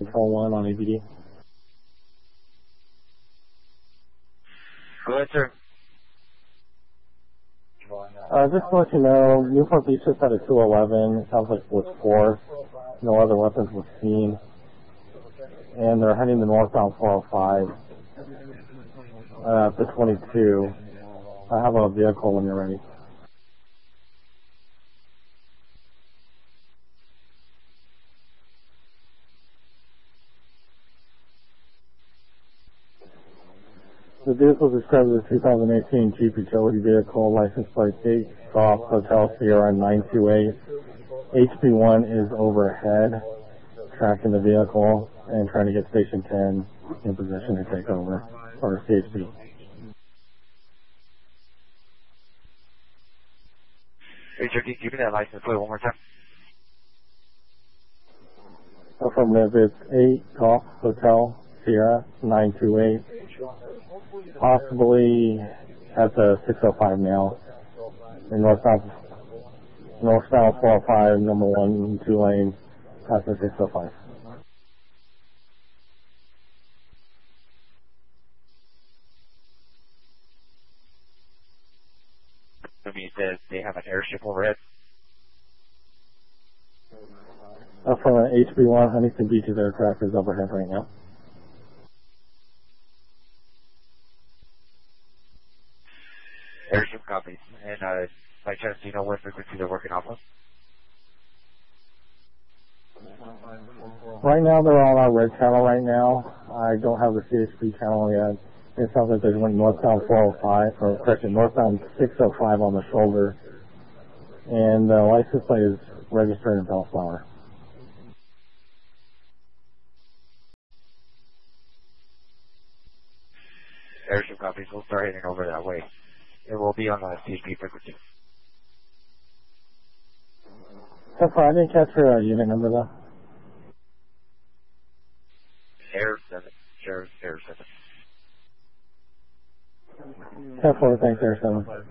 Control 1 on ABD. Go ahead, sir. Just to let you know, Newport Beach just had a 211. It sounds like it was 4. No other weapons were seen. And they're heading to northbound 405 at the 22. I have a vehicle when you're ready. The vehicle is described as a 2018 Jeep utility vehicle, license plate 8 Golf Hotel Sierra 928. HB1 is overhead, tracking the vehicle and trying to get Station 10 in position to take over, or CHP. HRD, give me that license plate one more time. Affirmative, it's 8 Golf Hotel Sierra 928. Possibly at the 605 now. In northbound 405, number 1, 2 lanes, past the 605. That means that they have an airship overhead. From an HB1, Huntington Beach's aircraft is overhead right now. Airship copies. And by chance, do you know what frequency they're working off of? Right now, they're on our red channel right now. I don't have the CHP channel yet. It sounds like they went northbound 405, or correction, northbound 605 on the shoulder. And the license plate is registered in Bellflower. Airship copies. We'll start heading over that way. It will be on the CHP frequency. So far, I didn't catch your unit number though. Air 7. Sheriff Air 7. 10-4, thanks, Air 7.